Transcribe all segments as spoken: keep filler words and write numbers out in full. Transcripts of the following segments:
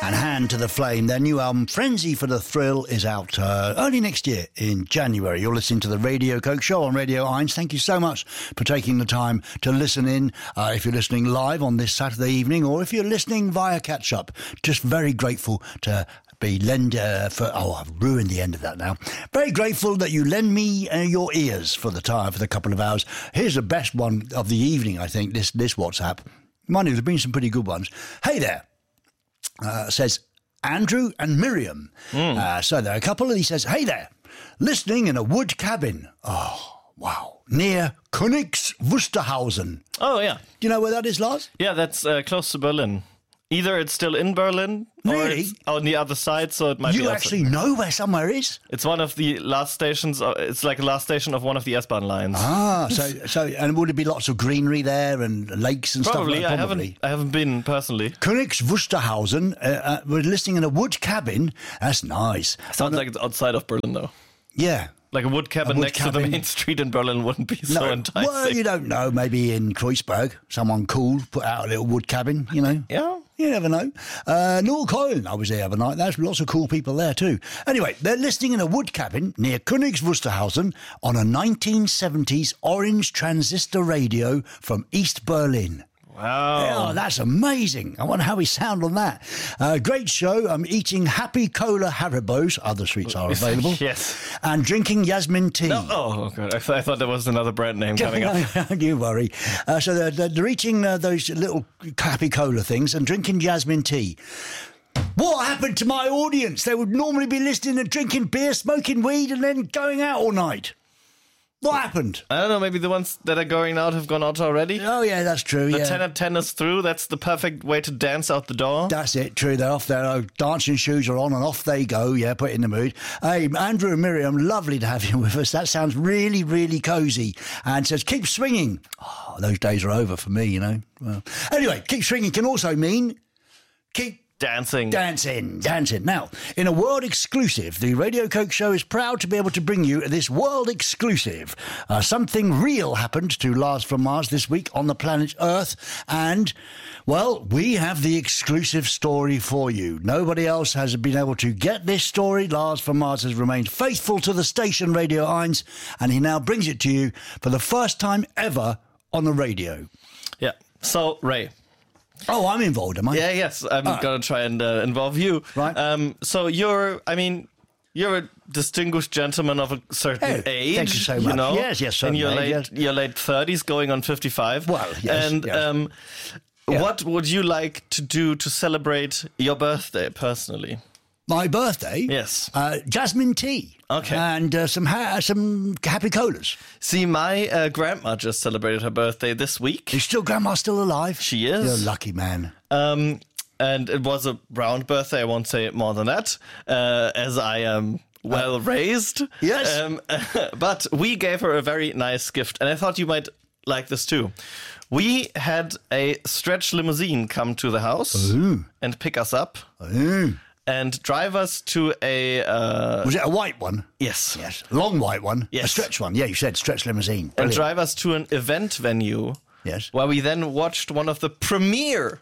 and Hand to the Flame. Their new album, Frenzy for the Thrill, is out uh, early next year in January. You're listening to the Radio Coke Show on Radio Eins. Thank you so much for taking the time to listen in. Uh, if you're listening live on this Saturday evening, or if you're listening via catch-up, just very grateful to be lend uh, for oh I've ruined the end of that now. Very grateful that you lend me uh, your ears for the time for the couple of hours. Here's the best one of the evening, I think. This this WhatsApp. Mind you, there's been some pretty good ones. Hey there, uh, says Andrew and Miriam. Mm. Uh, so they're a couple, and he says, "Hey there, listening in a wood cabin. Oh wow, near Königs Wusterhausen." Oh yeah, do you know where that is, Lars? Yeah, that's uh, close to Berlin. Either it's still in Berlin, or really? It's on the other side, so it might you be... You actually know where somewhere is? It's one of the last stations, it's like the last station of one of the S-Bahn lines. Ah, so, so and would it be lots of greenery there and lakes and Probably, stuff like that? I Probably, I haven't been personally. Königs Wusterhausen, uh, uh, we're listening in a wood cabin. That's nice. Sounds like it's outside of Berlin, though. Yeah. Like a wood cabin a wood next cabin. to the main street in Berlin wouldn't be so no. enticing. Well, you don't know. Maybe in Kreuzberg, someone cool put out a little wood cabin, you know. Yeah. You never know. Uh, Norrkölen, I was there the other night. There's lots of cool people there too. Anyway, they're listening in a wood cabin near Königs Wusterhausen on a nineteen seventies orange transistor radio from East Berlin. Wow. Oh, that's amazing. I wonder how we sound on that. Uh, great show. I'm eating Happy Cola Haribos. Other sweets are available. Yes. And drinking Yasmin tea. No. Oh, God. I, th- I thought there was another brand name coming up. Don't you worry. Uh, so they're, they're, they're eating uh, those little Happy Cola things and drinking Yasmin tea. What happened to my audience? They would normally be listening and drinking beer, smoking weed, and then going out all night. What happened? I don't know, maybe the ones that are going out have gone out already. Oh, yeah, that's true. The yeah. ten at ten is through. That's the perfect way to dance out the door. That's it, true. They're off there. Oh, dancing shoes are on and off they go. Yeah, put it in the mood. Hey, Andrew and Miriam, lovely to have you with us. That sounds really, really cosy. And says, keep swinging. Oh, those days are over for me, you know. Well, anyway, keep swinging can also mean keep Dancing. Dancing, dancing. Now, in a world exclusive, the Radio Coke Show is proud to be able to bring you this world exclusive. Uh, something real happened to Lars from Mars this week on the planet Earth, and, well, we have the exclusive story for you. Nobody else has been able to get this story. Lars from Mars has remained faithful to the station Radio Eins, and he now brings it to you for the first time ever on the radio. Yeah. So, Ray. Oh, I'm involved, am I? Yeah, yes. I'm Ah. going to try and uh, involve you. Right. Um, so you're, I mean, you're a distinguished gentleman of a certain Oh, age. thank you so much. know? Yes, yes, In certain your age, late, yes. your late thirties, going on fifty-five. Well, yes, And yes. Um, Yeah. what would you like to do to celebrate your birthday personally? My birthday? Yes. Uh, Jasmine tea. Okay. And uh, some ha- some Happy Colas. See, my uh, grandma just celebrated her birthday this week. Is still Grandma still alive? She is. You're a lucky man. Um, and it was a round birthday. I won't say more than that, uh, as I am well uh, raised. Yes. Um, but we gave her a very nice gift, and I thought you might like this too. We had a stretch limousine come to the house Ooh. and pick us up Ooh. and drive us to a... Uh, Was it a white one? yes. Yes. Long white one? Yes. A stretch one? Yeah, you said stretch limousine. And Brilliant. drive us to an event venue. Yes. Where we then watched one of the premier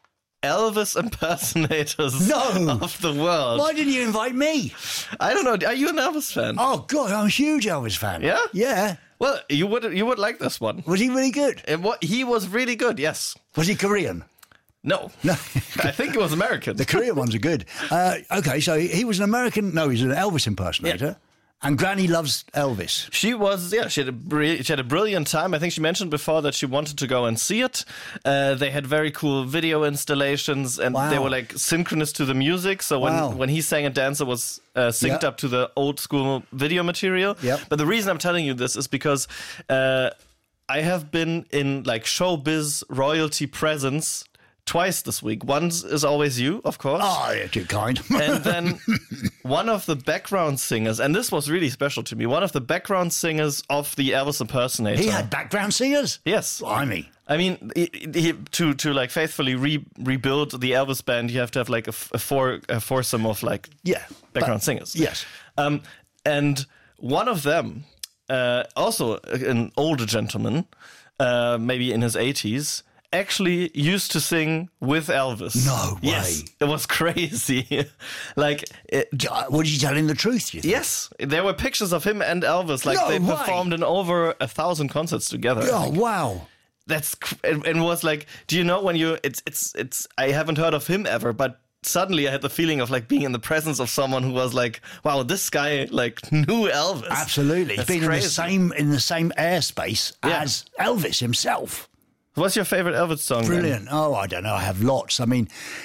Elvis impersonators No. of the world. Why didn't you invite me? I don't know. Are you an Elvis fan? Oh, God, I'm a huge Elvis fan. Yeah? Yeah. Well, you would you would like this one. Was he really good? And what he was really good. Yes. Was he Korean? No. No. I think it was American. The Korean ones are good. Uh, okay, so he was an American... No, he's an Elvis impersonator. Yeah. And Granny loves Elvis. She was, yeah, she had, a bri- she had a brilliant time. I think she mentioned before that she wanted to go and see it. Uh, they had very cool video installations, and Wow. they were like synchronous to the music. So when, Wow. when he sang and danced, it was uh, synced Yeah. up to the old school video material. Yep. But the reason I'm telling you this is because uh, I have been in like showbiz royalty presence twice this week. Once is always you, of course. Oh, you're too kind. And then one of the background singers, and this was really special to me, one of the background singers of the Elvis impersonator. He had background singers? Yes. Blimey. I mean, he, he, to to like faithfully re, rebuild the Elvis band, you have to have like a, a four a foursome of like Yeah. background but- singers. Yes. Um, and one of them, uh, also an older gentleman, uh, maybe in his eighties, actually used to sing with Elvis. No way. Yes, it was crazy. Like, it, What, did you tell him the truth? You think? yes, there were pictures of him and Elvis. Like No they way. performed in over a thousand concerts together. I Oh think. wow. That's cr- and, and was like, do you know when you? It's it's it's. I haven't heard of him ever, but suddenly I had the feeling of like being in the presence of someone who was like, wow, this guy like knew Elvis. Absolutely. He's That's been in crazy. the same in the same airspace Yeah. as Elvis himself. What's your favorite Elvis song? then? Brilliant. Oh, I don't know. I have lots. I mean,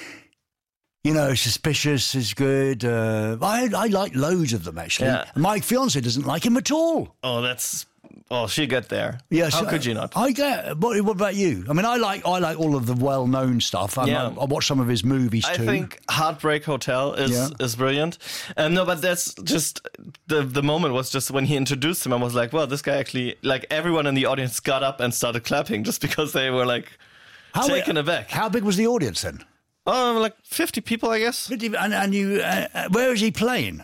you know, Suspicious is good. Uh, I I like loads of them actually. Yeah. My fiance doesn't like him at all. Oh, that's. Oh, she got there. Yes. How could you not? I get. What, what about you? I mean, I like I like all of the well-known stuff. I, Yeah. I, I watch some of his movies I too. think Heartbreak Hotel is Yeah. is brilliant. Um, no, but that's just the the moment was just when he introduced him. I was like, well, this guy actually like everyone in the audience got up and started clapping just because they were like how, taken aback. How big was the audience then? Oh, like fifty people, I guess. And, and you, uh, uh, where is he playing?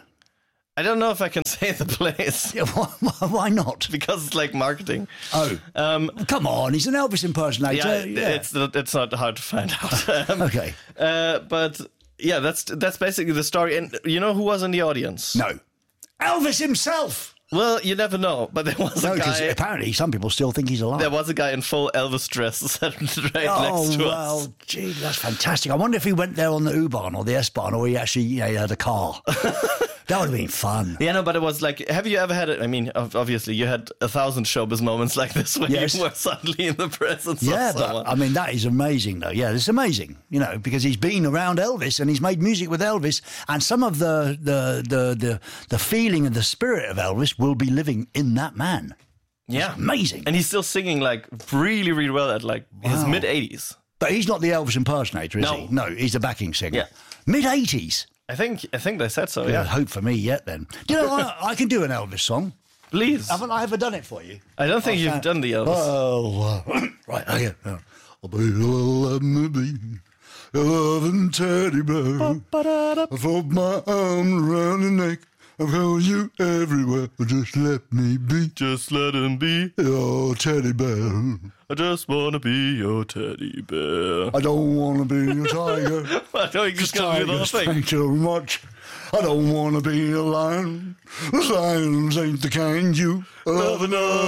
I don't know if I can say the place Yeah, why, why not? because it's like marketing. Oh, Um, come on! He's an Elvis impersonator. yeah, it's it's not hard to find out. Um, okay. uh, but yeah, that's that's basically the story. And you know who was in the audience? No, Elvis himself. Well, you never know. But there was No, a because guy. apparently some people still think he's alive. There was a guy in full Elvis dress right oh next to well, us. gee, that's fantastic. I wonder if he went there on the U-Bahn or the S-Bahn, or he actually you know, he had a car. That would have been fun. Yeah, no, but it was like, have you ever had it? I mean, ob- obviously, you had a thousand showbiz moments like this when Yes. you were suddenly in the presence Yeah, of someone. but I mean that is amazing, though. Yeah, it's amazing, you know, because he's been around Elvis and he's made music with Elvis, and some of the the the the, the feeling and the spirit of Elvis will be living in that man. yeah, Amazing. and he's still singing like really, really well at like his Wow. mid eighties. But he's not the Elvis impersonator, is No. he? No, he's the backing singer. Yeah. Mid eighties. I think I think they said so. Yeah, Yeah, hope for me yet then. Do you know, I, I can do an Elvis song. please. Haven't I ever done it for you? I don't think you've done the Elvis. Oh, uh, right, okay. Uh, I'll be let me be your loving teddy bear. I fold my arms around your neck. I've held you everywhere. Just let me be Just let him be. your teddy bear. I just wanna be your teddy bear. I don't want to be a tiger. I know you just gonna do the whole Tigers thing. think too much. I don't want to be a lion. Lions ain't the kind you love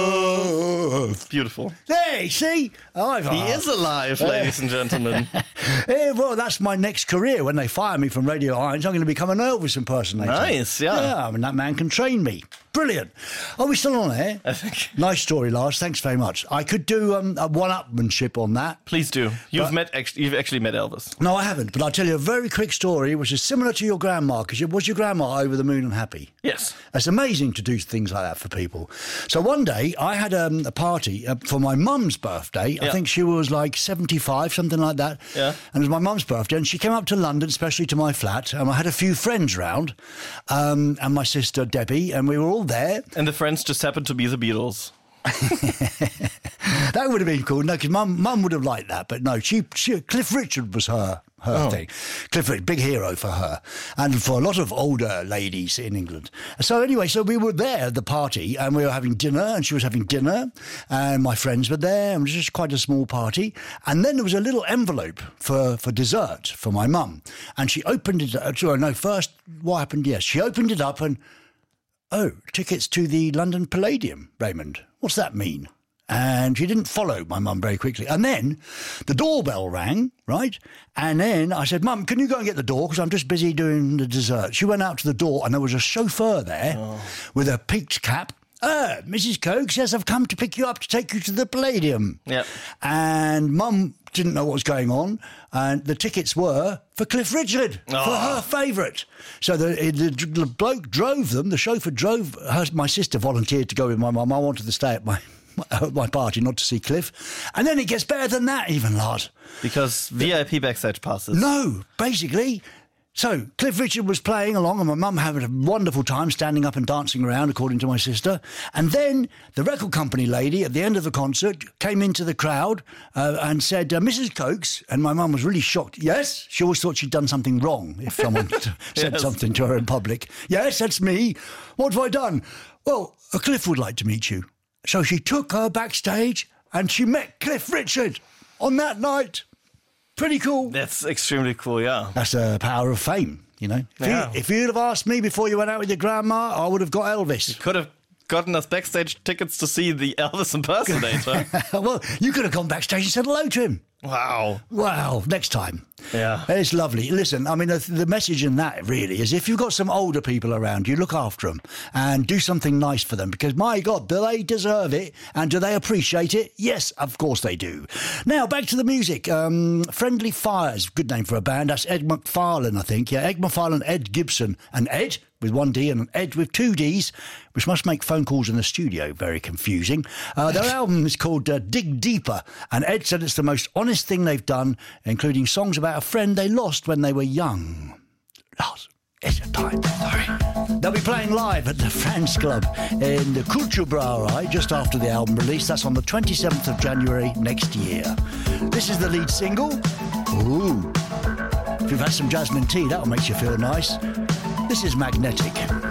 enough. Beautiful. Hey, see? I've He is alive, ladies and gentlemen. Hey, well, that's my next career. When they fire me from Radio Irons, I'm going to become an Elvis impersonator. Nice, yeah. Yeah, I mean, that man can train me. Brilliant. Are we still on air? I think. Nice story, Lars. Thanks very much. I could do um, a one-upmanship on that. Please do. You've But- met. Actually, you've actually met Elvis. No, I haven't, but I'll tell you a very quick story which is similar to your grandma, because was your grandma over the moon and happy? Yes. It's amazing to do things like that for people. So one day I had um, a party uh, for my mum's birthday. I Yeah. think she was like seventy-five, something like that. Yeah. And it was my mum's birthday, and she came up to London, especially to my flat, and I had a few friends round, um, and my sister Debbie, and we were all there. And the friends just happened to be the Beatles. That would have been cool. No, because mum, mum would have liked that, but no, she, she Cliff Richard was her her Oh. thing. Cliff Richard, big hero for her, and for a lot of older ladies in England. So anyway, so we were there at the party, and we were having dinner, and she was having dinner, and my friends were there, and it was just quite a small party. And then there was a little envelope for for dessert for my mum, and she opened it. Uh, sorry, no, first what happened? Yes, she opened it up and. Oh, tickets to the London Palladium, Raymond. What's that mean? And she didn't follow my mum very quickly. And then the doorbell rang, right? And then I said, Mum, can you go and get the door? Because I'm just busy doing the dessert. She went out to the door and there was a chauffeur there oh. with a peaked cap. Ah, Missus Coates, yes, I've come to pick you up to take you to the Palladium. Yep. And Mum didn't know what was going on, and the tickets were for Cliff Richard, Oh. for her favourite. So the, the, the bloke drove them, the chauffeur drove, her, my sister volunteered to go with my mum. I wanted to stay at my, my, my party, not to see Cliff. And then it gets better than that even, Lars. Because V I P backstage passes. No, basically... So, Cliff Richard was playing along, and my mum had a wonderful time standing up and dancing around, according to my sister. And then the record company lady, at the end of the concert, came into the crowd uh, and said, uh, Missus Coates, and my mum was really shocked. Yes? She always thought she'd done something wrong if someone said Yes. something to her in public. Yes, that's me. What have I done? Well, uh, Cliff would like to meet you. So she took her backstage, and she met Cliff Richard. on that night. Pretty cool. That's extremely cool, yeah. That's the power of fame, you know. If, Yeah. you, if you'd have asked me before you went out with your grandma, I would have got Elvis. Could have gotten us backstage tickets to see the Elvis impersonator. Well, you could have gone backstage and said hello to him. Wow. Wow, next time. Yeah. It's lovely. Listen, I mean, the, the message in that really is if you've got some older people around, you look after them and do something nice for them because, my God, do they deserve it and do they appreciate it? Yes, of course they do. Now, back to the music. Um, Friendly Fires, good name for a band. That's Ed McFarlane, I think. Yeah, Ed McFarlane, Ed Gibson, and Ed with one D and an Ed with two Ds, which must make phone calls in the studio very confusing. Uh, their album is called uh, Dig Deeper, and Ed said it's the most honest thing they've done, including songs about a friend they lost when they were young. Lost. It's a time. Sorry. They'll be playing live at the French Club in the Culturbrauerei just after the album release. That's on the twenty-seventh of January next year. This is the lead single. Ooh. If you've had some jasmine tea, that'll make you feel nice. This is Magnetic.